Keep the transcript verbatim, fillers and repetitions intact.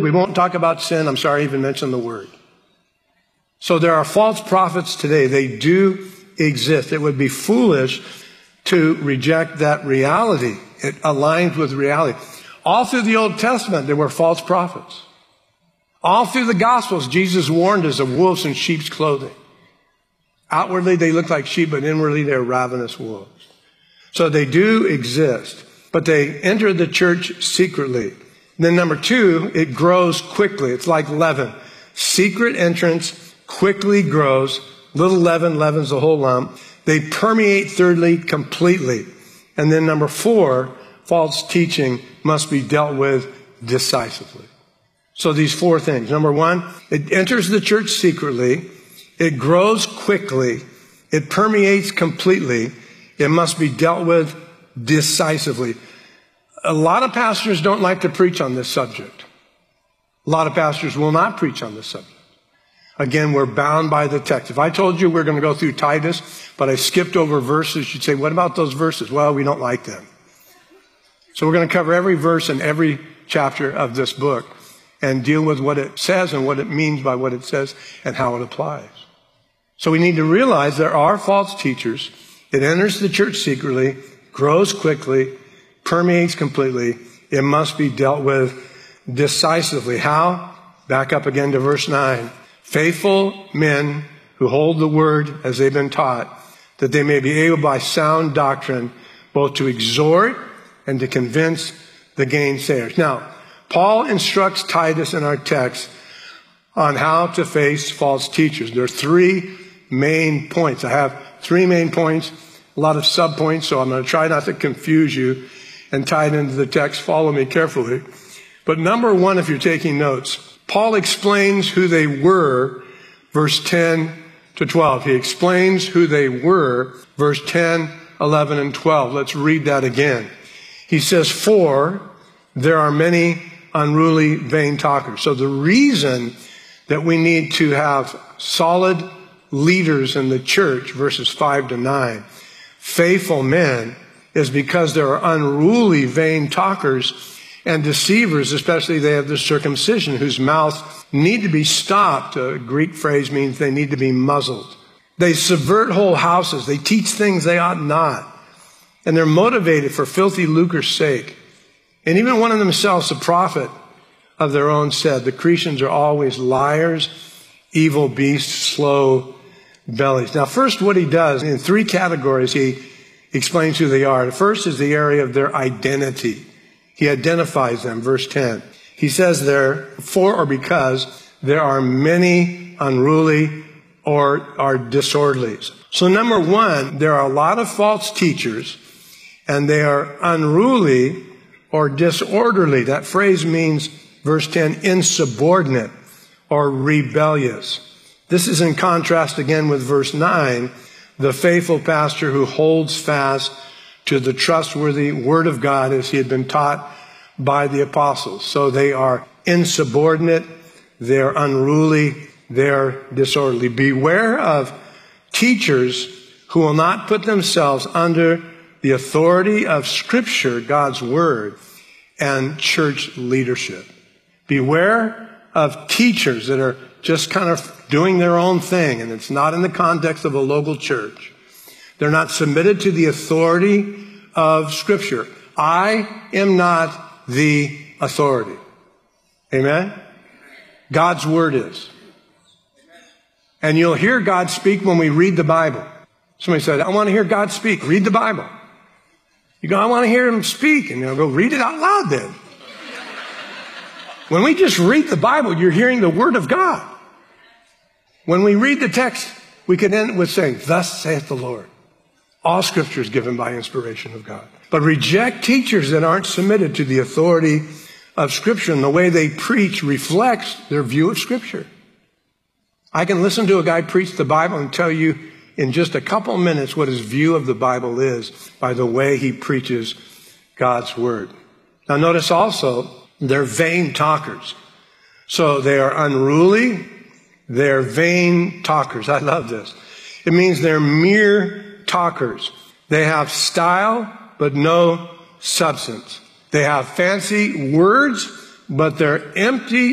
We won't talk about sin. I'm sorry I even mentioned the word. So there are false prophets today. They do exist. It would be foolish to reject that reality. It aligns with reality. All through the Old Testament, there were false prophets. All through the Gospels, Jesus warned us of wolves in sheep's clothing. Outwardly, they look like sheep, but inwardly, they're ravenous wolves. So they do exist, but they enter the church secretly. And then number two, it grows quickly. It's like leaven. Secret entrance quickly grows. Little leaven leavens the whole lump. They permeate, thirdly, completely. And then number four, false teaching must be dealt with decisively. So these four things. Number one, it enters the church secretly. It grows quickly. It permeates completely. It must be dealt with decisively. A lot of pastors don't like to preach on this subject. A lot of pastors will not preach on this subject. Again, we're bound by the text. If I told you we're going to go through Titus, but I skipped over verses, you'd say, what about those verses? Well, we don't like them. So we're going to cover every verse in every chapter of this book and deal with what it says and what it means by what it says and how it applies. So we need to realize there are false teachers. It enters the church secretly, grows quickly, permeates completely. It must be dealt with decisively. How? Back up again to verse nine. Faithful men who hold the word as they've been taught, that they may be able by sound doctrine both to exhort and to convince the gainsayers. Now, Paul instructs Titus in our text on how to face false teachers. There are three main points. I have three main points, a lot of subpoints, so I'm going to try not to confuse you and tie it into the text. Follow me carefully. But number one, if you're taking notes, Paul explains who they were, verse ten to twelve. He explains who they were, verse ten, eleven, and twelve. Let's read that again. He says, for there are many unruly, vain talkers. So the reason that we need to have solid leaders in the church, verses five to nine, faithful men, is because there are unruly, vain talkers and deceivers, especially they have the circumcision, whose mouths need to be stopped. A Greek phrase means they need to be muzzled. They subvert whole houses. They teach things they ought not. And they're motivated for filthy lucre's sake. And even one of themselves, a prophet of their own, said, the Cretans are always liars, evil beasts, slow bellies. Now, first, what he does, in three categories, he explains who they are. The first is the area of their identity. He identifies them, verse ten. He says there, for or because there are many unruly or are disorderlies. So number one, there are a lot of false teachers, and they are unruly or disorderly. That phrase means, verse ten, insubordinate or rebellious. This is in contrast again with verse nine, the faithful pastor who holds fast to the trustworthy word of God as he had been taught by the apostles. So they are insubordinate, they're unruly, they're disorderly. Beware of teachers who will not put themselves under the authority of Scripture, God's Word, and church leadership. Beware of teachers that are just kind of doing their own thing, and it's not in the context of a local church. They're not submitted to the authority of Scripture. I am not the authority. Amen? God's Word is. And you'll hear God speak when we read the Bible. Somebody said, I want to hear God speak. Read the Bible. You go, I want to hear Him speak. And you'll go, read it out loud then. When we just read the Bible, you're hearing the Word of God. When we read the text, we can end with saying, thus saith the Lord. All Scripture is given by inspiration of God. But reject teachers that aren't submitted to the authority of Scripture, and the way they preach reflects their view of Scripture. I can listen to a guy preach the Bible and tell you in just a couple minutes what his view of the Bible is by the way he preaches God's Word. Now notice also, they're vain talkers. So they are unruly, they're vain talkers. I love this. It means they're mere talkers. They have style, but no substance. They have fancy words, but they're empty